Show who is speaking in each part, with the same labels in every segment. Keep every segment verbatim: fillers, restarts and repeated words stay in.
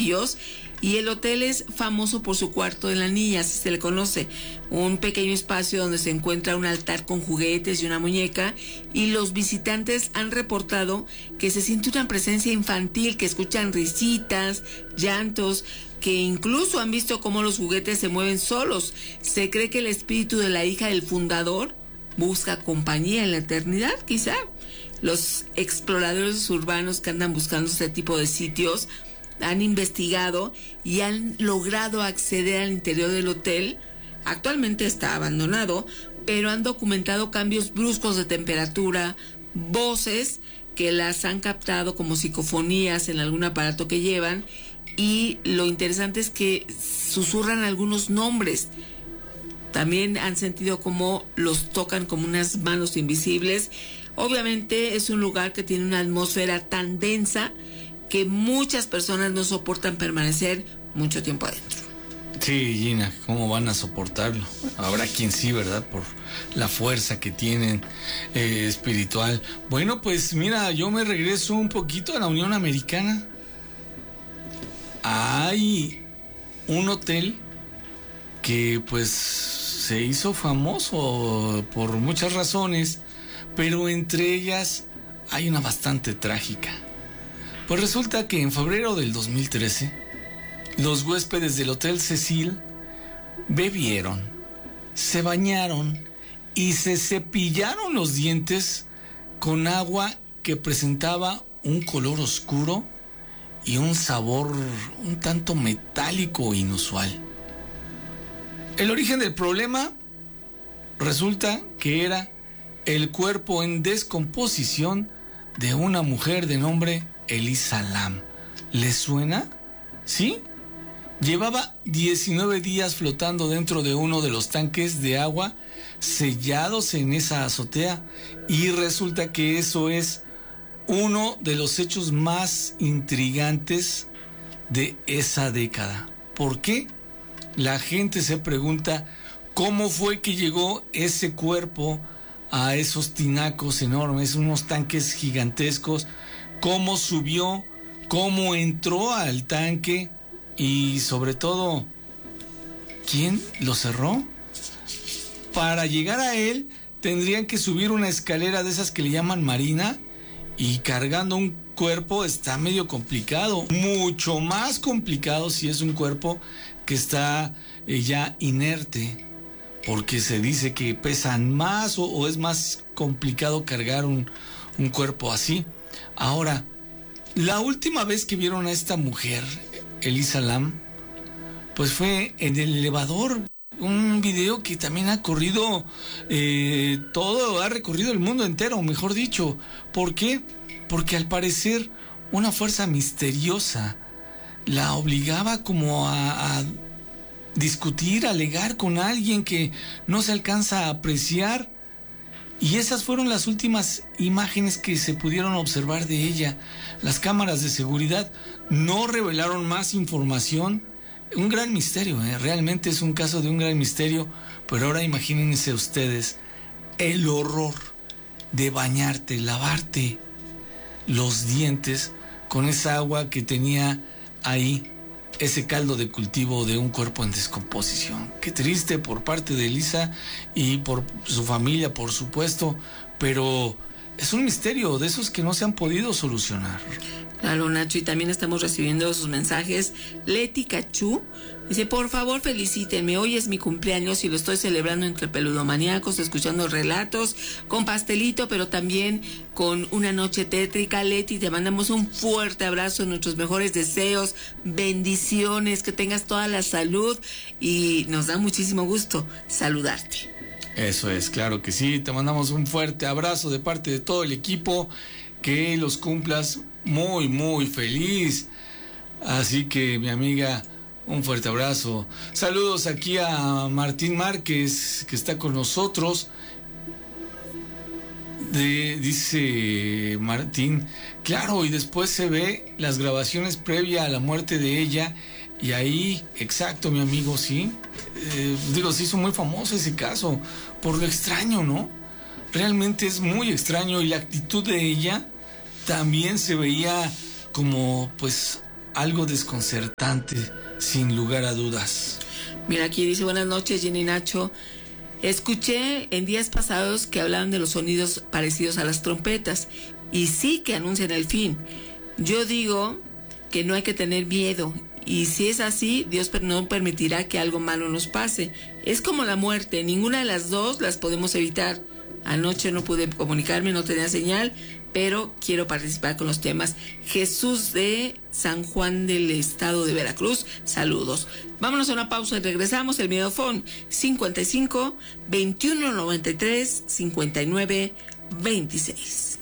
Speaker 1: sitios. Y el hotel es famoso por su cuarto de la niña, así se le conoce. Un pequeño espacio donde se encuentra un altar con juguetes y una muñeca. Y los visitantes han reportado que se siente una presencia infantil, que escuchan risitas, llantos, que incluso han visto cómo los juguetes se mueven solos. Se cree que el espíritu de la hija del fundador busca compañía en la eternidad, quizá. Los exploradores urbanos que andan buscando este tipo de sitios han investigado y han logrado acceder al interior del hotel. Actualmente está abandonado, pero han documentado cambios bruscos de temperatura, voces que las han captado como psicofonías en algún aparato que llevan, y lo interesante es que susurran algunos nombres. También han sentido como los tocan como unas manos invisibles. Obviamente es un lugar que tiene una atmósfera tan densa que muchas personas no soportan permanecer mucho tiempo adentro.
Speaker 2: Sí, Gina, ¿cómo van a soportarlo? Habrá quien sí, ¿verdad? Por la fuerza que tienen eh, espiritual. Bueno, pues mira, yo me regreso un poquito a la Unión Americana. Hay un hotel que pues se hizo famoso por muchas razones, pero entre ellas hay una bastante trágica. Pues resulta que en febrero del dos mil trece, los huéspedes del Hotel Cecil bebieron, se bañaron y se cepillaron los dientes con agua que presentaba un color oscuro y un sabor un tanto metálico e inusual. El origen del problema resulta que era el cuerpo en descomposición de una mujer de nombre Elisa Lam. ¿Les suena? ¿Sí? Llevaba diecinueve días flotando dentro de uno de los tanques de agua sellados en esa azotea, y resulta que eso es uno de los hechos más intrigantes de esa década. ¿Por qué? La gente se pregunta cómo fue que llegó ese cuerpo a esos tinacos enormes, unos tanques gigantescos, cómo subió, cómo entró al tanque y sobre todo, ¿quién lo cerró? Para llegar a él tendrían que subir una escalera de esas que le llaman marina, y cargando un cuerpo está medio complicado, mucho más complicado si es un cuerpo que está eh, ya inerte, porque se dice que pesan más o, o es más complicado cargar un, un cuerpo así. Ahora, la última vez que vieron a esta mujer, Elisa Lam, pues fue en el elevador. Un video que también ha corrido eh, todo, ha recorrido el mundo entero, mejor dicho. ¿Por qué? Porque al parecer una fuerza misteriosa la obligaba como a, a discutir, a alegar con alguien que no se alcanza a apreciar. Y esas fueron las últimas imágenes que se pudieron observar de ella. Las cámaras de seguridad no revelaron más información. Un gran misterio, ¿eh? Realmente es un caso de un gran misterio. Pero ahora imagínense ustedes el horror de bañarte, lavarte los dientes con esa agua que tenía ahí, ese caldo de cultivo de un cuerpo en descomposición. Qué triste por parte de Elisa y por su familia, por supuesto, pero es un misterio de esos que no se han podido solucionar.
Speaker 1: Claro, Nacho, y también estamos recibiendo sus mensajes. Leti Cachú dice: por favor felicítenme, hoy es mi cumpleaños y lo estoy celebrando entre peludomaníacos, escuchando relatos, con pastelito, pero también con una noche tétrica. Leti, te mandamos un fuerte abrazo, nuestros mejores deseos, bendiciones, que tengas toda la salud y nos da muchísimo gusto saludarte.
Speaker 2: Eso es, claro que sí, te mandamos un fuerte abrazo de parte de todo el equipo, que los cumplas muy, muy feliz. Así que, mi amiga, un fuerte abrazo. Saludos aquí a Martín Márquez, que está con nosotros. De, dice Martín, claro, y después se ve las grabaciones previa a la muerte de ella, y ahí, exacto, mi amigo, sí. Eh, digo, se hizo muy famoso ese caso, por lo extraño, ¿no? Realmente es muy extraño, y la actitud de ella también se veía como, pues, algo desconcertante, sin lugar a dudas.
Speaker 1: Mira, aquí dice, buenas noches, Jenny Nacho. Escuché en días pasados que hablaban de los sonidos parecidos a las trompetas, y sí que anuncian el fin. Yo digo que no hay que tener miedo, y si es así, Dios no permitirá que algo malo nos pase. Es como la muerte, ninguna de las dos las podemos evitar. Anoche no pude comunicarme, no tenía señal, pero quiero participar con los temas. Jesús de San Juan del Estado de Veracruz, saludos. Vámonos a una pausa y regresamos. El Mediofón cincuenta y cinco, veintiuno noventa y tres, cincuenta y nueve, veintiséis.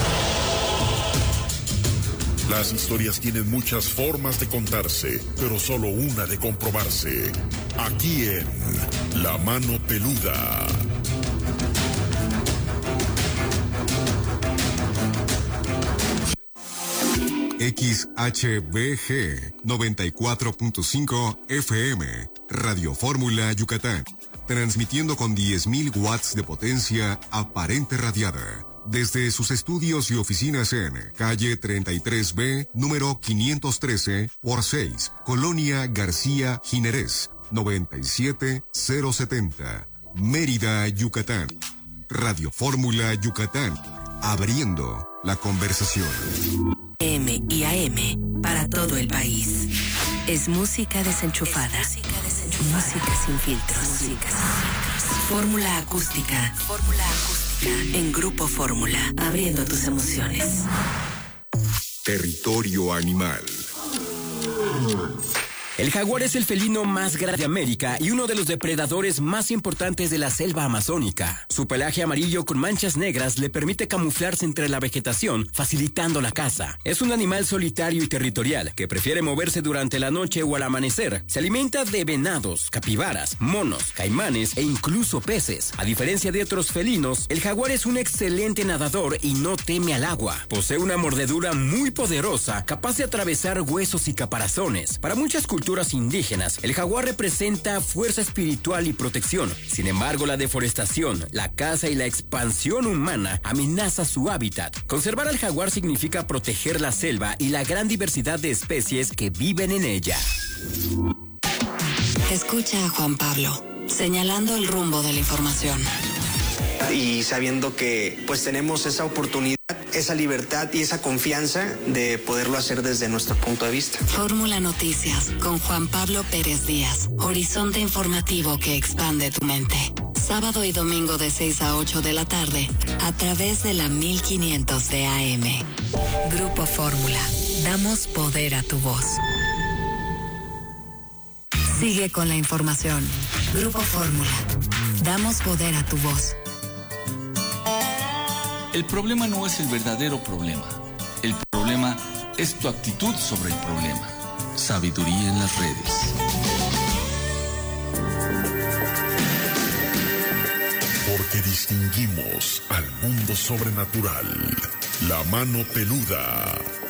Speaker 3: Las historias tienen muchas formas de contarse, pero solo una de comprobarse. Aquí en La Mano Peluda.
Speaker 4: X H B G noventa y cuatro punto cinco F M, Radio Fórmula Yucatán, transmitiendo con diez mil watts de potencia aparente radiada, desde sus estudios y oficinas en calle treinta y tres B, número quinientos trece por seis, Colonia García Jiménez, noventa y siete mil setenta, Mérida, Yucatán. Radio Fórmula Yucatán, abriendo la conversación.
Speaker 5: M y A M para todo el país. Es música desenchufada. Es música desenchufada. Música sin filtros. Música sin filtros. Fórmula acústica. Fórmula acústica. En Grupo Fórmula. Abriendo tus emociones.
Speaker 4: Territorio animal.
Speaker 6: El jaguar es el felino más grande de América y uno de los depredadores más importantes de la selva amazónica. Su pelaje amarillo con manchas negras le permite camuflarse entre la vegetación, facilitando la caza. Es un animal solitario y territorial que prefiere moverse durante la noche o al amanecer. Se alimenta de venados, capibaras, monos, caimanes e incluso peces. A diferencia de otros felinos, el jaguar es un excelente nadador y no teme al agua. Posee una mordedura muy poderosa, capaz de atravesar huesos y caparazones. Para muchas culturas indígenas, el jaguar representa fuerza espiritual y protección. Sin embargo, la deforestación, la caza y la expansión humana amenaza su hábitat. Conservar al jaguar significa proteger la selva y la gran diversidad de especies que viven en ella.
Speaker 5: Escucha a Juan Pablo, señalando el rumbo de la información.
Speaker 7: Y sabiendo que pues tenemos esa oportunidad, esa libertad y esa confianza de poderlo hacer desde nuestro punto de vista.
Speaker 5: Fórmula Noticias con Juan Pablo Pérez Díaz. Horizonte informativo que expande tu mente. Sábado y domingo de seis a ocho de la tarde a través de la mil quinientos de A M. Grupo Fórmula. Damos poder a tu voz. Sigue con la información. Grupo Fórmula. Damos poder a tu voz.
Speaker 2: El problema no es el verdadero problema. El problema es tu actitud sobre el problema. Sabiduría en las redes.
Speaker 3: Porque distinguimos al mundo sobrenatural. La Mano Peluda.